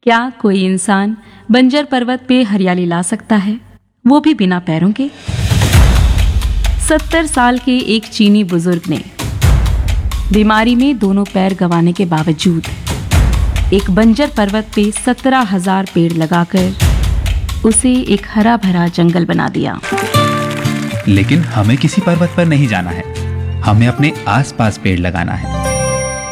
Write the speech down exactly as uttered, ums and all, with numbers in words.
क्या कोई इंसान बंजर पर्वत पे हरियाली ला सकता है, वो भी बिना पैरों के? सत्तर साल के एक चीनी बुजुर्ग ने बीमारी में दोनों पैर गंवाने के बावजूद एक बंजर पर्वत पे सत्रह हजार पेड़ लगाकर उसे एक हरा भरा जंगल बना दिया। लेकिन हमें किसी पर्वत पर नहीं जाना है, हमें अपने आसपास पेड़ लगाना है।